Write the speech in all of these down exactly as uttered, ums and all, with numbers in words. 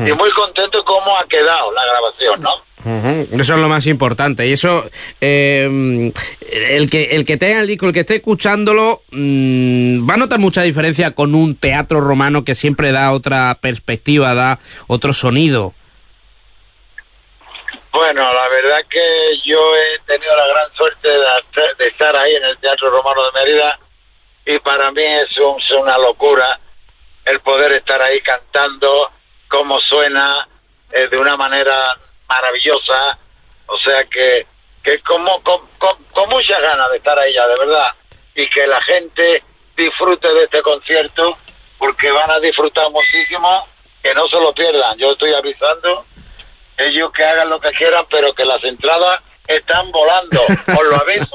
mm. y muy contento cómo ha quedado la grabación, ¿no? Uh-huh. Eso es lo más importante. Y eso, eh, el que el que tenga el disco, el que esté escuchándolo, mmm, va a notar mucha diferencia con un teatro romano que siempre da otra perspectiva, da otro sonido. Bueno, la verdad que yo he tenido la gran suerte de, de estar ahí en el Teatro Romano de Mérida, y para mí es, un, es una locura el poder estar ahí cantando, cómo suena eh, de una manera maravillosa, o sea que, que como, con, con, con muchas ganas de estar ahí ya, de verdad, y que la gente disfrute de este concierto, porque van a disfrutar muchísimo, que no se lo pierdan. Yo estoy avisando, ellos que hagan lo que quieran, pero que las entradas están volando, os lo aviso,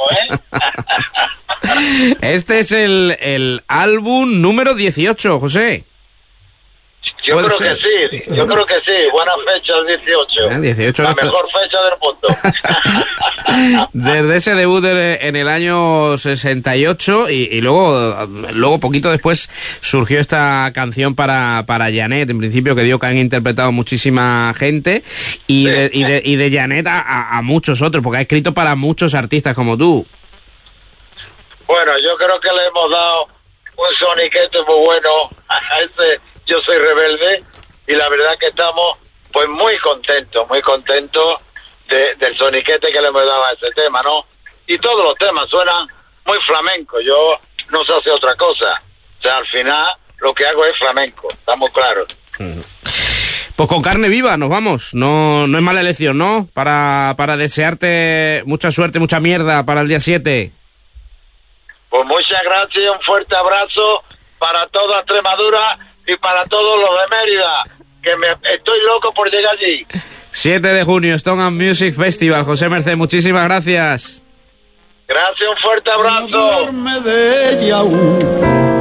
¿eh? Este es el, el álbum número dieciocho, José. Yo creo ser? que sí, yo creo que sí, buena fecha el dieciocho, eh, dieciocho la esto... mejor fecha del mundo. Desde ese debut de, en el año sesenta y ocho y, y luego luego poquito después surgió esta canción para, para Janet, en principio, que digo que han interpretado muchísima gente, y, sí. de, y, de, y de Janet a, a muchos otros, porque ha escrito para muchos artistas como tú. Bueno, yo creo que le hemos dado un soniquete muy bueno a ese Yo Soy Rebelde, y la verdad que estamos pues muy contentos, muy contentos de, del soniquete que le hemos dado a ese tema, ¿no? Y todos los temas suenan muy flamenco, yo no sé hacer otra cosa, o sea, al final lo que hago es flamenco, estamos claros. Pues con carne viva nos vamos, no no es mala elección, ¿no? Para, para desearte mucha suerte, mucha mierda para el día siete. Pues muchas gracias, un fuerte abrazo para toda Extremadura y para todos los de Mérida, que me estoy loco por llegar allí. siete de junio, Stone and Music Festival. José Merced, muchísimas gracias. Gracias, un fuerte abrazo.